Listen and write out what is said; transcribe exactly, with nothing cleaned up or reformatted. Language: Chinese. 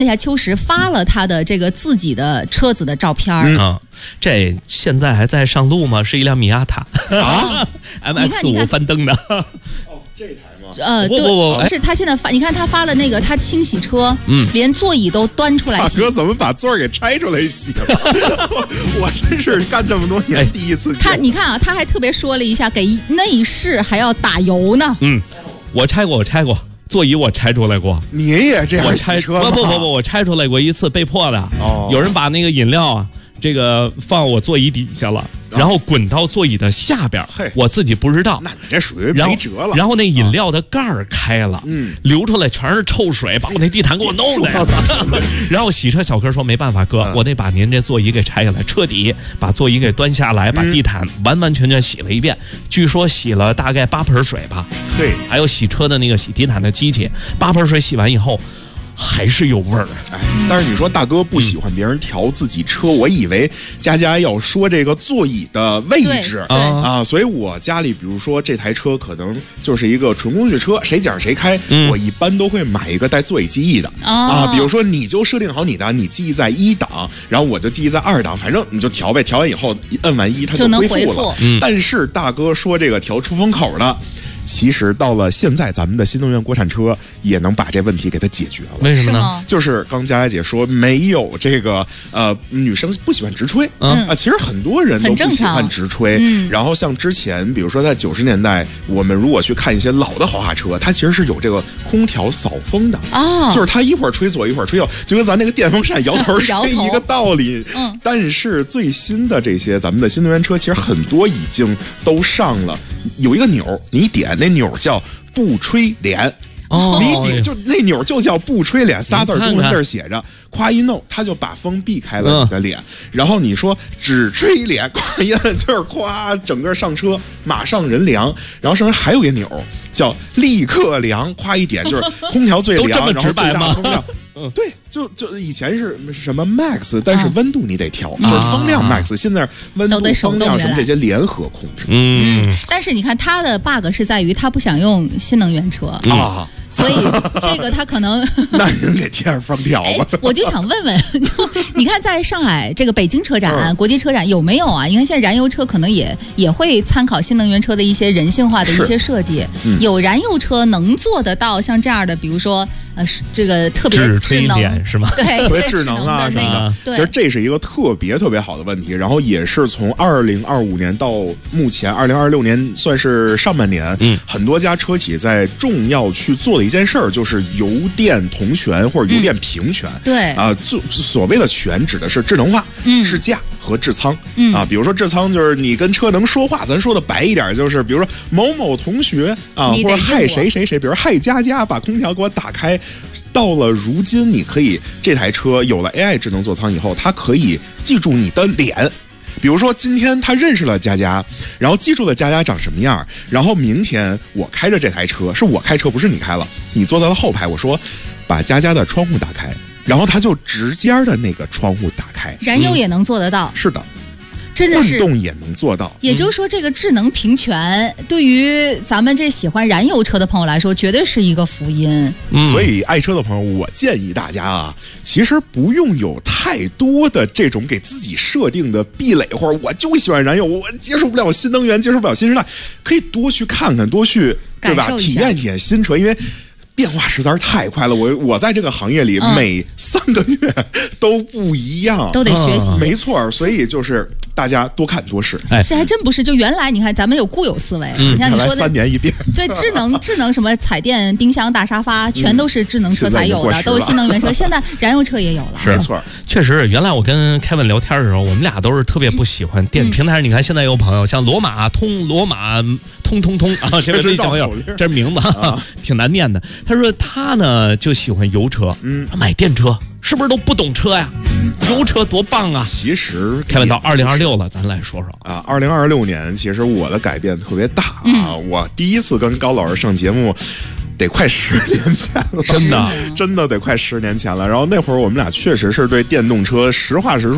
那下秋实发了他的这个自己的车子的照片嗯啊，这现在还在上路吗？是一辆米亚塔啊 ，M X 五翻灯的。哦， 这台吗？ 呃， 不不不， 不是他现在发，你看他发了那个他清洗车，嗯，连座椅都端出来洗。 大哥怎么把座儿给拆出来洗了？我真是干这么多年第一次见。 他你看啊，他还特别说了一下，给内饰还要打油呢。 嗯，我拆过，我拆过。座椅我拆出来过， 你也这样洗车吗？ 不不不不，我拆出来过一次，被迫的。哦，有人把那个饮料啊，这个放我座椅底下了，然后滚到座椅的下边，我自己不知道。 那你这属于没辙了。 然后那饮料的盖儿开了，嗯，流出来全是臭水，把我那地毯给我弄的。然后洗车小哥说没办法，哥，我得把您这座椅给拆下来，彻底把座椅给端下来，把地毯完完全全洗了一遍。据说洗了大概八盆水吧。 对， 还有洗车的那个洗地毯的机器，八盆水洗完以后。还是有味儿， 哎，但是你说大哥不喜欢别人调自己车，嗯、我以为佳佳要说这个座椅的位置啊，所以我家里比如说这台车可能就是一个纯工具车，谁讲谁开，嗯、我一般都会买一个带座椅记忆的、哦、啊，比如说你就设定好你的，你记忆在一档，然后我就记忆在二档，反正你就调呗，调完以后摁完一它就恢复了。 恢复嗯、但是大哥说这个调出风口的。其实到了现在，咱们的新能源国产车也能把这问题给它解决了。 为什么呢？ 就是刚佳佳姐说没有这个呃，女生不喜欢直吹，嗯啊、呃，其实很多人都不喜欢直吹。嗯、然后像之前，比如说在九十年代，我们如果去看一些老的豪华车，它其实是有这个空调扫风的啊，就是它一会儿吹左一会儿吹右，就跟咱那个电风扇摇头是一个道理。嗯，但是最新的这些咱们的新能源车，其实很多已经都上了。有一个钮，你点那钮叫不吹脸，哦，你点就那钮就叫不吹脸，仨字中文字写着，夸一弄，它就把风避开了你的脸，嗯、然后你说只吹脸，夸一摁就是夸整个上车马上人凉，然后上面还有一个钮叫立刻凉，夸一点就是空调最凉，然后最大风量。嗯，对，就就以前是什么 max， 但是温度你得调，嗯、就是风量 max， 现在温度、风量什么这些联合控制。 嗯，嗯但是你看它的 bug 是在于它不想用新能源车啊。嗯所以这个他可能那您给贴上封条吧。 我就想问问，就你看在上海这个北京车展、嗯、国际车展有没有啊？你看现在燃油车可能也也会参考新能源车的一些人性化的一些设计，嗯、有燃油车能做得到像这样的，比如说呃这个特别智能是吗？ 对， 特别智能啊什么的。其实这是一个特别特别好的问题，然后也是从二零二五年到目前二零二六年算是上半年，嗯，很多家车企在重要去做。一件事儿就是油电同权或者油电平权， 嗯、对啊，就所谓的权指的是智能化、嗯、智驾和智仓、嗯、啊。比如说智仓就是你跟车能说话，咱说的白一点就是，比如说某某同学啊，或者害谁谁谁，比如害佳佳把空调给我打开。到了如今，你可以这台车有了 A I 智能座舱以后，它可以记住你的脸。比如说今天他认识了佳佳，然后记住了佳佳长什么样，然后明天我开着这台车，是我开车不是你开了，你坐在了后排，我说把佳佳的窗户打开，然后他就直接的那个窗户打开， 燃油也能做得到、嗯、 是的， 真的是运动也能做到。 也就是说这个智能平权对于咱们这喜欢燃油车的朋友来说绝对是一个福音、 嗯、所以爱车的朋友我建议大家啊，其实不用有太多的这种给自己设定的壁垒，或者我就喜欢燃油，我接受不了新能源，接受不了新时代，可以多去看看，多去对吧体验体验新车，因为变化实在是太快了，我我在这个行业里、嗯、每三个月都不一样， 都得学习、嗯、 没错，所以就是大家多看多试。 哎，这还真不是，就原来你看咱们有固有思维、嗯、你看你说的三年一变， 对，智能智能什么彩电、冰箱、大沙发全都是智能车才有的、嗯、都是新能源车，现在燃油车也有了。 没错， 确实原来我跟凯文聊天的时候，我们俩都是特别不喜欢电、嗯、平台上你看现在有朋友像罗马通罗马通通通啊，这位小朋友这名字、啊、挺难念的，他说他呢就喜欢油车，嗯，买电车是不是都不懂车呀？油车多棒啊！ 其实开玩到二零二六了，咱来说说啊。二零二六年，其实我的改变特别大啊。嗯、我第一次跟高老师上节目，得快十年前了， 真的， 真的得快十年前了。然后那会儿我们俩确实是对电动车，实话实说。